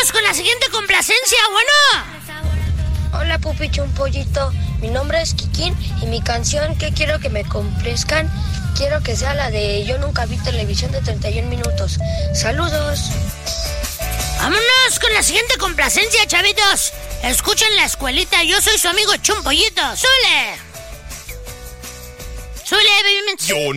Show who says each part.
Speaker 1: Vámonos con la siguiente complacencia, bueno.
Speaker 2: Hola, Pupi Chumpollito. Mi nombre es Kikín y mi canción que quiero que me complazcan, quiero que sea la de Yo Nunca Vi Televisión de 31 minutos. ¡Saludos!
Speaker 1: Vámonos con la siguiente complacencia, chavitos. Escuchen la escuelita, yo soy su amigo Chumpollito. ¡Súbele! ¡Súbele, baby!
Speaker 3: Yo